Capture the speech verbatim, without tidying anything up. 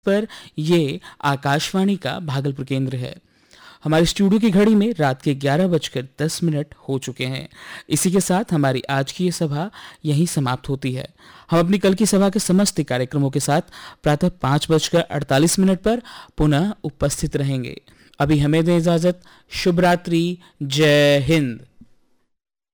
पर ये आकाशवाणी का भागलपुर केंद्र है। हमारे स्टूडियो की घड़ी में रात के ग्यारह बजकर दस मिनट हो चुके हैं। इसी के साथ हमारी आज की ये सभा यहीं समाप्त होती है। हम अपनी कल की सभा के समस्त कार्यक्रमों के साथ प्रातः पाँच बजकर अड़तालीस मिनट पर पुनः उपस्थित रहेंगे। अभी हमें दें इजाजत। शुभ रात्रि। जय हिंद।